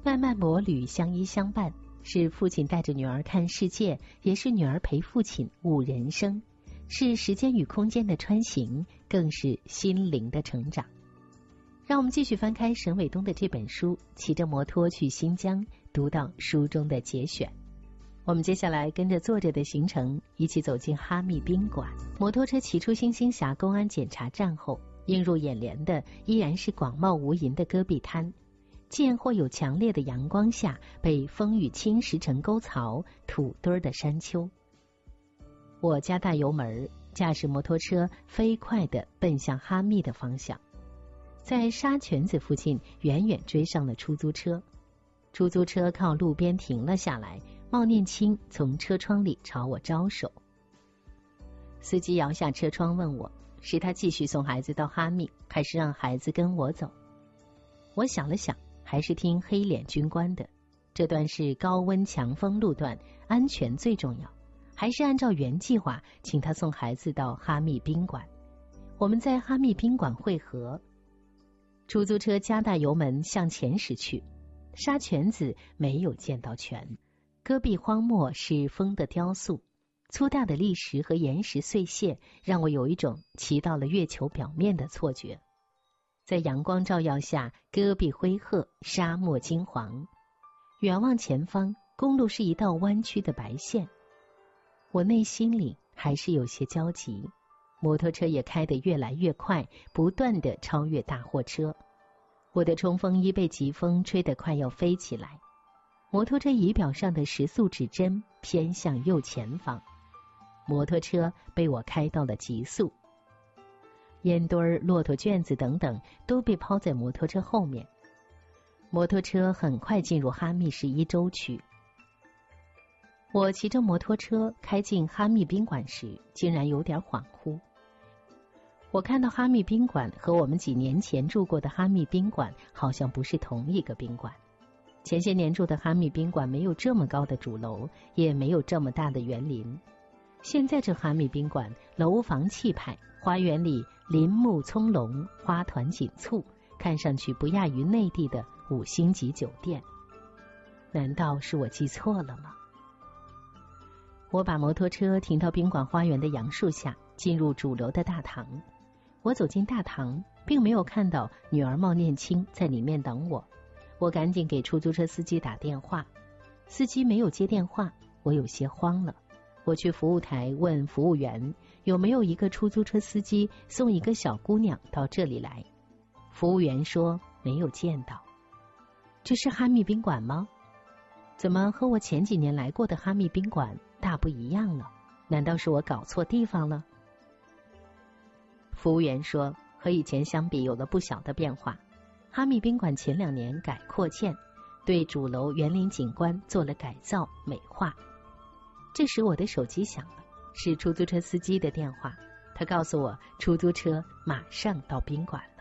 漫漫摩旅，相依相伴，是父亲带着女儿看世界，也是女儿陪父亲悟人生，是时间与空间的穿行，更是心灵的成长。让我们继续翻开沈伟东的这本书，骑着摩托去新疆，读到书中的节选。我们接下来跟着作者的行程，一起走进哈密宾馆。摩托车骑出星星峡公安检查站后，映入眼帘的依然是广袤无垠的戈壁滩，见或有强烈的阳光下被风雨侵蚀成沟槽土堆的山丘。我加大油门，驾驶摩托车飞快地奔向哈密的方向。在沙泉子附近远远追上了出租车，出租车靠路边停了下来，茂念青从车窗里朝我招手。司机摇下车窗问我，是他继续送孩子到哈密，还是让孩子跟我走？我想了想，还是听黑脸军官的，这段是高温强风路段，安全最重要，还是按照原计划请他送孩子到哈密宾馆。我们在哈密宾馆会合。出租车加大油门向前驶去，沙泉子没有见到泉，戈壁荒漠是风的雕塑，粗大的砾石和岩石碎屑让我有一种骑到了月球表面的错觉。在阳光照耀下，戈壁灰褐，沙漠金黄，远望前方，公路是一道弯曲的白线。我内心里还是有些焦急，摩托车也开得越来越快，不断地超越大货车。我的冲锋衣被疾风吹得快要飞起来，摩托车仪表上的时速指针偏向右前方，摩托车被我开到了极速。烟堆、骆驼圈子等等都被抛在摩托车后面。摩托车很快进入哈密市一州区。我骑着摩托车开进哈密宾馆时，竟然有点恍惚。我看到哈密宾馆和我们几年前住过的哈密宾馆好像不是同一个宾馆。前些年住的哈密宾馆没有这么高的主楼，也没有这么大的园林。现在这哈密宾馆楼房气派，花园里林木葱茏，花团锦簇，看上去不亚于内地的5星级酒店。难道是我记错了吗？我把摩托车停到宾馆花园的杨树下，进入主楼的大堂。我走进大堂，并没有看到女儿茂念青在里面等我。我赶紧给出租车司机打电话，司机没有接电话，我有些慌了。我去服务台问服务员有没有一个出租车司机送一个小姑娘到这里来。服务员说没有见到。这是哈密宾馆吗？怎么和我前几年来过的哈密宾馆大不一样了？难道是我搞错地方了？服务员说和以前相比有了不小的变化，哈密宾馆前2年改扩建，对主楼园林景观做了改造美化。这时我的手机响了，是出租车司机的电话，他告诉我出租车马上到宾馆了。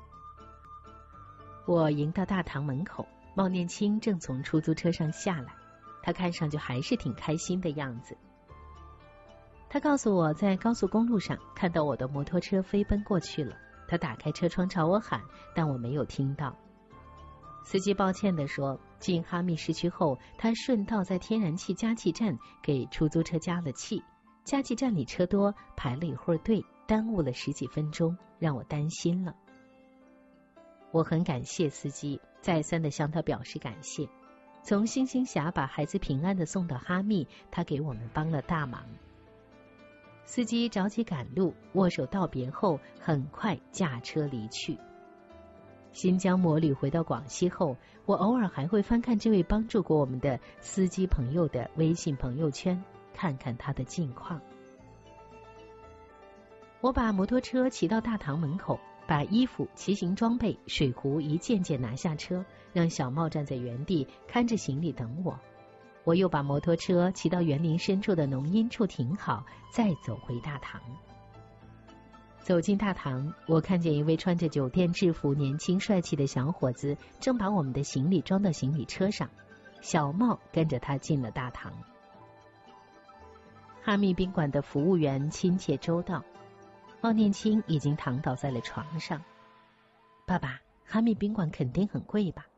我迎到大堂门口，茂念青正从出租车上下来，他看上去还是挺开心的样子。他告诉我在高速公路上看到我的摩托车飞奔过去了，他打开车窗朝我喊，但我没有听到。司机抱歉地说，进哈密市区后，他顺道在天然气加气站给出租车加了气，加气站里车多，排了一会儿队，耽误了10几分钟，让我担心了。我很感谢司机，再三地向他表示感谢。从星星峡把孩子平安地送到哈密，他给我们帮了大忙。司机着急赶路，握手道别后，很快驾车离去。新疆摩旅回到广西后，我偶尔还会翻看这位帮助过我们的司机朋友的微信朋友圈，看看他的近况。我把摩托车骑到大堂门口，把衣服、骑行装备、水壶一件件拿下车，让小茂站在原地看着行李等我。我又把摩托车骑到园林深处的浓荫处停好，再走回大堂。走进大堂，我看见一位穿着酒店制服、年轻帅气的小伙子正把我们的行李装到行李车上，小茂跟着他进了大堂。哈密宾馆的服务员亲切周到，茂念青已经躺倒在了床上。爸爸，哈密宾馆肯定很贵吧？